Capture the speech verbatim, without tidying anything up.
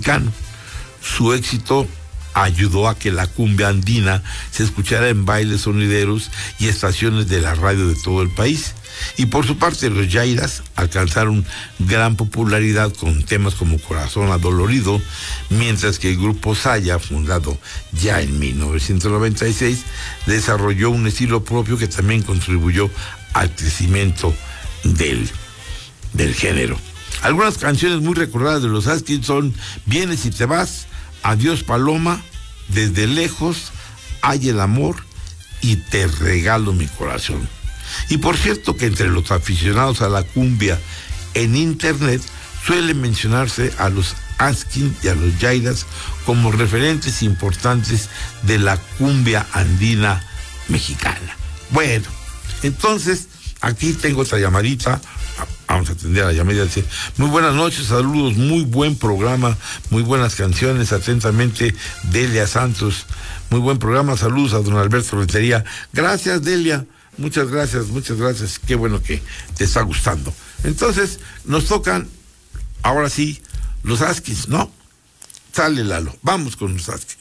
mexicano. Su éxito ayudó a que la cumbia andina se escuchara en bailes sonideros y estaciones de la radio de todo el país. Y por su parte, los Yairas alcanzaron gran popularidad con temas como Corazón Adolorido, mientras que el grupo Saya, fundado ya en mil novecientos noventa y seis, desarrolló un estilo propio que también contribuyó al crecimiento del, del género. Algunas canciones muy recordadas de los Askins son Vienes y te vas, Adiós Paloma, Desde lejos, Hay el amor y Te regalo mi corazón. Y por cierto que entre los aficionados a la cumbia en internet suele mencionarse a los Askins y a los Yairas como referentes importantes de la cumbia andina mexicana. Bueno, entonces aquí tengo otra llamadita. Vamos a atender a la llamada. Dice: muy buenas noches, saludos, muy buen programa, muy buenas canciones, atentamente Delia Santos. Muy buen programa, saludos a don Alberto Rentería. Gracias, Delia, muchas gracias, muchas gracias, qué bueno que te está gustando. Entonces, nos tocan, ahora sí, los Askins, ¿no? Sale, Lalo, vamos con los Askins.